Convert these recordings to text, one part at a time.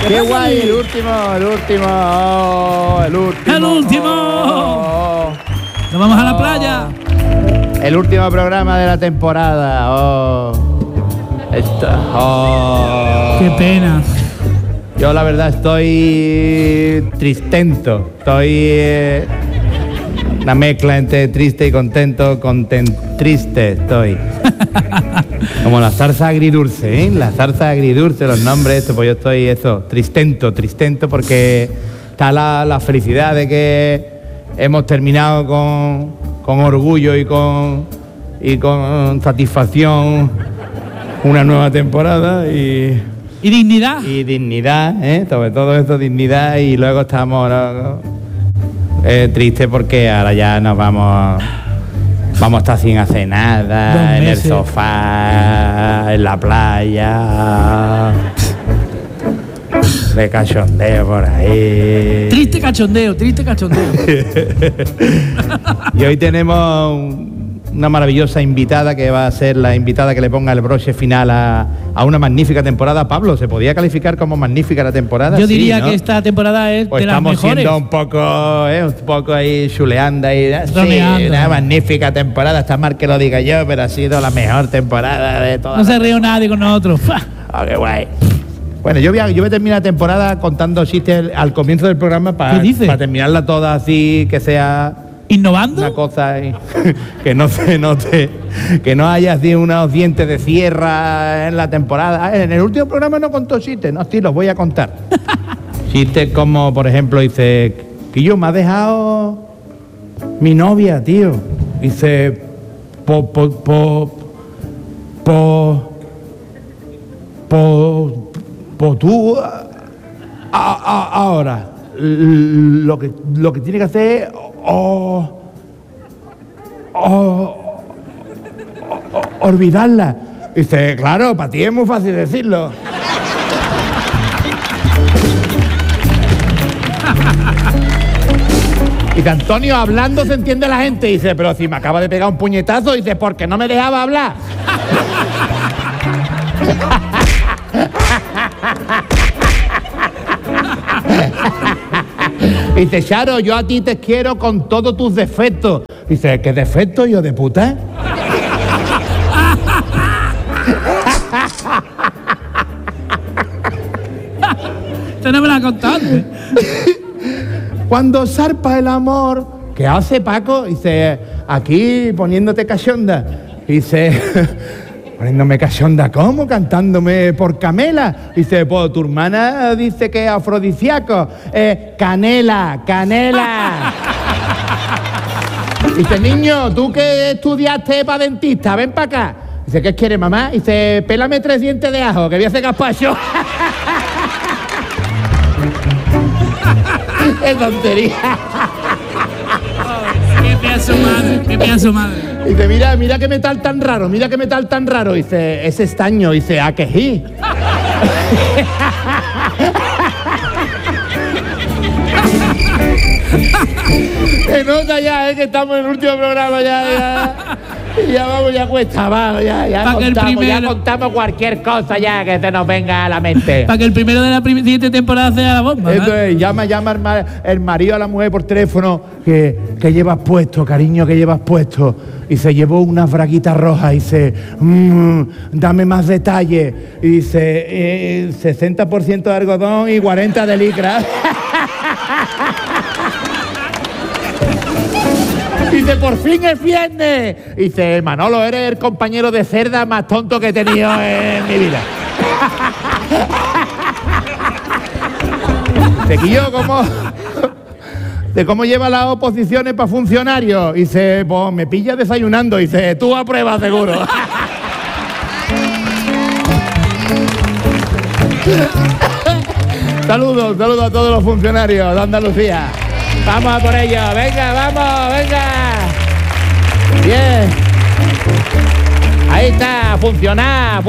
¡Qué guay! El último. Nos vamos a la playa. El último programa de la temporada. Qué pena. Yo la verdad estoy tristento. Estoy una mezcla entre triste y contento. Triste estoy. Como la zarza agridulce, ¿eh? La zarza agridulce, los nombres, pues yo estoy tristento porque está la felicidad de que hemos terminado con orgullo y con satisfacción una nueva temporada y dignidad. Y dignidad, sobre todo esto, dignidad, y luego estamos tristes porque ahora ya nos vamos a estar sin hacer nada, en el sofá, en la playa, de cachondeo por ahí. Triste cachondeo. Y hoy tenemos una maravillosa invitada que va a ser la invitada que le ponga el broche final a una magnífica temporada. Pablo, ¿se podía calificar como magnífica la temporada? Yo diría, sí, ¿no? Que esta temporada es pues de las mejores. Estamos siendo un poco ahí chuleando y una magnífica temporada. Está mal que lo diga yo, pero ha sido la mejor temporada de todas. No se ríe nadie con nosotros. Oh, qué guay. Bueno, yo voy a terminar la temporada contando chistes al comienzo del programa para terminarla toda así, que sea innovando. Una cosa que no se note, que no haya así unos dientes de sierra en la temporada. En el último programa no contó chistes, no, sí, los voy a contar. Chistes como, por ejemplo, dice, Quillo, me ha dejado mi novia, tío. Dice, tú ahora lo que tiene que hacer es olvidarla. Dice, claro, para ti es muy fácil decirlo. Dice, Antonio, hablando se entiende la gente. Dice, pero si me acaba de pegar un puñetazo. Dice, porque no me dejaba hablar. Dice, Charo, yo a ti te quiero con todos tus defectos. Dice, ¿qué defectos, hijo de puta? Esto no me la contaste. Cuando zarpa el amor, ¿qué hace Paco? Dice, aquí poniéndote cachonda. Dice, poniéndome cachonda, ¿cómo? Cantándome por Camela. Dice, pues tu hermana dice que es afrodisíaco. Canela. Dice, niño, tú que estudiaste para dentista, ven para acá. Dice, ¿qué quieres, mamá? Dice, pélame 3 dientes de ajo, que voy a hacer gazpacho. ¡Qué tontería! ¡Qué pedazo madre! Dice, mira qué metal tan raro, Dice, es estaño. Dice, ¿a qué sí? Se nota ya, que estamos en el último programa, ya cuesta abajo, ya contamos cualquier cosa ya que se nos venga a la mente. Para que el primero de la siguiente temporada sea la bomba. Entonces, llama el marido a la mujer por teléfono, que llevas puesto, cariño, que llevas puesto. Y se llevó unas braguitas rojas y dice, dame más detalles. Y dice, 60% de algodón y 40% de licra. Dice, por fin es viernes. Dice, Manolo, eres el compañero de cerda más tonto que he tenido en mi vida. Tequillo, ¿cómo lleva las oposiciones para funcionarios? Dice, pues me pilla desayunando. Dice, tú apruebas seguro. Saludos a todos los funcionarios de Andalucía. Vamos a por ello, venga. Bien. Ahí está, a funcionar.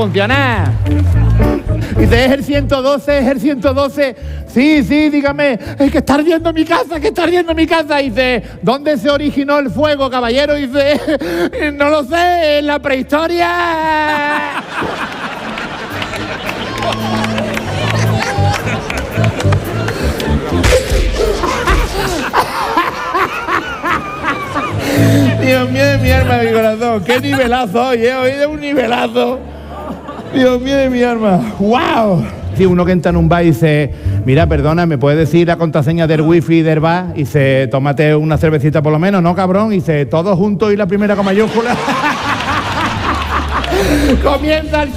Dice, ¿es el 112? Sí, dígame, es que está ardiendo mi casa, Dice, ¿dónde se originó el fuego, caballero? Dice, no lo sé, en la prehistoria. de mi alma, de mi corazón. Qué nivelazo hoy, hoy de un nivelazo. Dios mío de mi alma. ¡Wow! Si uno que entra en un bar y dice, mira, perdona, ¿me puedes decir la contraseña del wifi del bar? Y dice, tómate una cervecita por lo menos, ¿no, cabrón? Y dice, todos juntos y la primera con mayúscula. Comienza el